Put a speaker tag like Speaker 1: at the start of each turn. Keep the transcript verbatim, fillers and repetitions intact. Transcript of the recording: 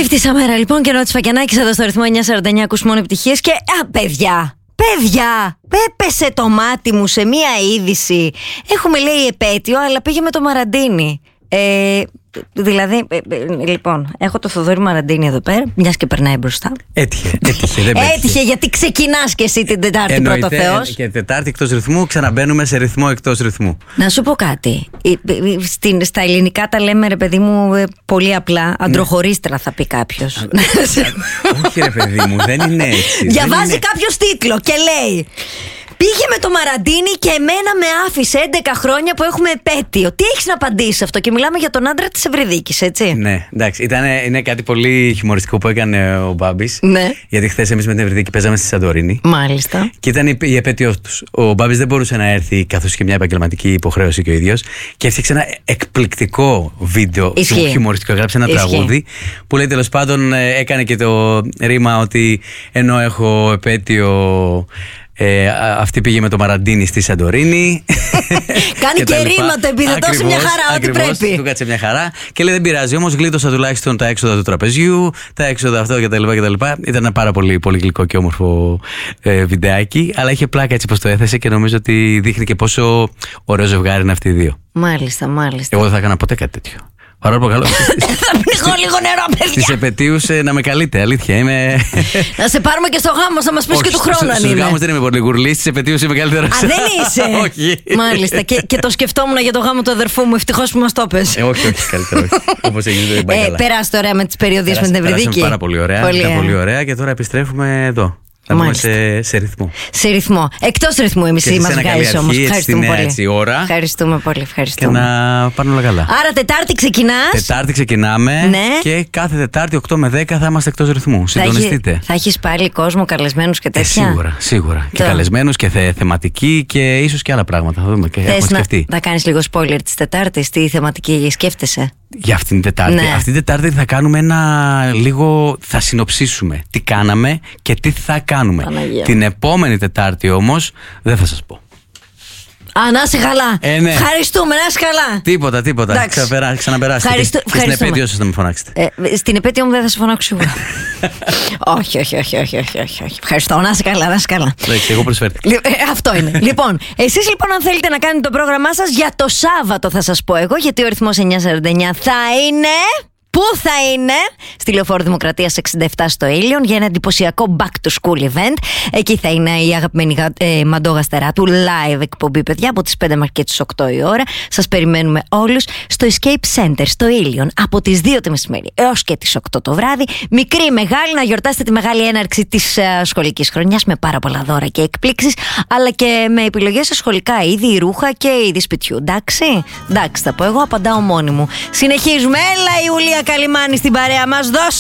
Speaker 1: Πέφτει σαν μέρα λοιπόν και Νότης Φακιανάκης εδώ στο ρυθμό εννιά σαράντα εννιά. Ακούς μόνο επιτυχίες και α, παιδιά, παιδιά, έπεσε το μάτι μου σε μία είδηση. Έχουμε λέει επέτειο, αλλά πήγε με το Μαραντίνι. Ε, δηλαδή, ε, ε, λοιπόν, έχω το Θοδωρή Μαραντίνι εδώ πέρα, μιας και περνάει μπροστά.
Speaker 2: Έτυχε, έτυχε, δεν πέτυχε.
Speaker 1: Έτυχε, γιατί ξεκινάς και εσύ την Τετάρτη, πρώτο Θεός.
Speaker 2: Και Τετάρτη εκτός ρυθμού, ξαναμπαίνουμε σε ρυθμό εκτός ρυθμού.
Speaker 1: Να σου πω κάτι. Στην, στα ελληνικά τα λέμε, ρε παιδί μου, πολύ απλά. Αντροχωρίστρα θα πει κάποιος.
Speaker 2: Όχι, ρε παιδί μου, δεν είναι έτσι.
Speaker 1: Διαβάζει κάποιος τίτλο και λέει: πήγε με το Μαραντίνι και εμένα με άφησε έντεκα χρόνια που έχουμε επέτειο. Τι έχεις να απαντήσεις σε αυτό? Και μιλάμε για τον άντρα της Ευρυδίκης, έτσι.
Speaker 2: Ναι, εντάξει. Ήτανε, είναι κάτι πολύ χιουμοριστικό που έκανε ο Μπάμπης.
Speaker 1: Ναι.
Speaker 2: Γιατί χθες εμείς με την Ευρυδίκη παίζαμε στη Σαντορίνη.
Speaker 1: Μάλιστα.
Speaker 2: Και ήταν η, η επέτειος τους. Ο Μπάμπης δεν μπορούσε να έρθει, καθώς είχε μια επαγγελματική υποχρέωση και ο ίδιος. Και έφτιαξε ένα εκπληκτικό βίντεο.
Speaker 1: Ισχύει.
Speaker 2: Χιουμοριστικό. Γράψε ένα
Speaker 1: Ισχύει.
Speaker 2: τραγούδι που λέει τέλος πάντων, έκανε και το ρήμα ότι ενώ έχω επέτειο. Ε, αυτή πήγε με το Μαραντίνι στη Σαντορίνη.
Speaker 1: Κάνει και ρήμα, το επιδετώσει μια χαρά, ό,τι πρέπει.
Speaker 2: Του κάτσε μια χαρά και λέει: δεν πειράζει, όμως γλίτωσα τουλάχιστον τα έξοδα του τραπεζιού, τα έξοδα αυτό κτλ. Ήταν ένα πάρα πολύ, πολύ γλυκό και όμορφο ε, βιντεάκι, αλλά είχε πλάκα έτσι πως το έθεσε και νομίζω ότι δείχνει και πόσο ωραίο ζευγάρι είναι αυτοί οι δύο.
Speaker 1: Μάλιστα, μάλιστα.
Speaker 2: Εγώ δεν θα έκανα ποτέ κάτι τέτοιο. Παρόλο που καλό.
Speaker 1: Θα πνιγώ λίγο νερό, παιδιά.
Speaker 2: Στις επετείους να με καλείτε, αλήθεια. Είμαι...
Speaker 1: να σε πάρουμε και στο γάμο, θα μας πεις και του χρόνου αν είναι.
Speaker 2: Στους γάμους δεν είμαι πολύ γουρλής, στις επετείους είμαι καλύτερος.
Speaker 1: Α, δεν είσαι.
Speaker 2: Όχι.
Speaker 1: Μάλιστα. Και, και το σκεφτόμουν για το γάμο του αδερφού μου. Ευτυχώς που μας το πες.
Speaker 2: Ε, όχι, όχι, καλύτερα. Όπως έγινε, δεν πάει καλά.
Speaker 1: Περάστε ωραία με τις περιοδίες με την Ευρυδίκη.
Speaker 2: Πάρα πολύ ωραία. Ήταν πολύ ωραία και τώρα επιστρέφουμε εδώ. Θα πούμε σε, σε ρυθμό.
Speaker 1: Σε ρυθμό. Εκτός ρυθμού εμείς μας βγάζεις όμως.
Speaker 2: Ευχαριστούμε πολύ. Έτσι, ώρα.
Speaker 1: Ευχαριστούμε πολύ. Ευχαριστούμε.
Speaker 2: Και να πάνε όλα καλά.
Speaker 1: Άρα Τετάρτη ξεκινάς.
Speaker 2: Τετάρτη ξεκινάμε.
Speaker 1: Ναι.
Speaker 2: Και κάθε Τετάρτη οκτώ με δέκα θα είμαστε εκτός ρυθμού. Συντονιστείτε.
Speaker 1: Θα έχεις πάλι κόσμο, καλεσμένους και τέτοια.
Speaker 2: Ε, σίγουρα, σίγουρα. Το... Και καλεσμένους και θε, θεματική και ίσως και άλλα πράγματα. Θα δούμε και έχουμε σκεφτεί.
Speaker 1: Να κάνεις λίγο spoiler της Τετάρτης, τι θεματική σκέφτεσαι?
Speaker 2: Για αυτήν την Τετάρτη. Ναι. Αυτήν την Τετάρτη θα κάνουμε ένα λίγο. Θα συνοψίσουμε τι κάναμε και τι θα κάνουμε.
Speaker 1: Παναγία.
Speaker 2: Την επόμενη Τετάρτη όμως δεν θα σας πω.
Speaker 1: Α, να είσαι καλά.
Speaker 2: Ε, ναι.
Speaker 1: Ευχαριστούμε, να είσαι καλά.
Speaker 2: Τίποτα, τίποτα. Ξαναπεράσετε. Ξαναπεράσετε.
Speaker 1: Ευχαριστώ,
Speaker 2: και στην επέτειο σας να με φωνάξετε.
Speaker 1: Ε, στην επέτειο μου δεν θα σε φωνάξω σίγουρα. όχι, όχι, όχι, όχι, όχι, όχι, όχι. Ευχαριστώ, να είσαι καλά, να είσαι καλά.
Speaker 2: Εντάξει, εγώ προσφέρθηκα.
Speaker 1: Ε, αυτό είναι. Λοιπόν, εσείς λοιπόν, αν θέλετε να κάνετε το πρόγραμμά σας για το Σάββατο, θα σας πω εγώ, γιατί ο αριθμός εννιά σαράντα εννιά θα είναι. Πού θα είναι? Στη Λεωφόρο Δημοκρατίας εξήντα επτά στο Ήλιον για ένα εντυπωσιακό back to school event. Εκεί θα είναι η αγαπημένη ε, Μαντώ Γαστεράτου, live εκπομπή, παιδιά, από τις πέντε μέχρι και τις οκτώ η ώρα. Σας περιμένουμε όλους στο Escape Center στο Ήλιον από τις δύο το μεσημέρι έως και τις οκτώ το βράδυ. Μικρή ή μεγάλη, να γιορτάσετε τη μεγάλη έναρξη της uh, σχολικής χρονιάς με πάρα πολλά δώρα και εκπλήξεις, αλλά και με επιλογές σε σχολικά είδη, ρούχα και είδη σπιτιού. Εντάξει, εντάξει, θα πω εγώ, απαντάω μόνη μου. Συνεχίζουμε. Έλα, Ιουλία Καλυμάνη στην παρέα μας, δώσε!